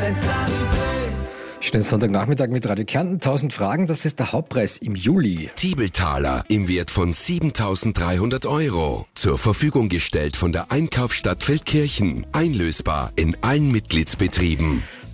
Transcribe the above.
Schönen Sonntagnachmittag mit Radio Kärnten. 1000 Fragen, das ist der Hauptpreis im Juli. Tiebeltaler im Wert von 7.300 €. Zur Verfügung gestellt von der Einkaufsstadt Feldkirchen. Einlösbar in allen Mitgliedsbetrieben.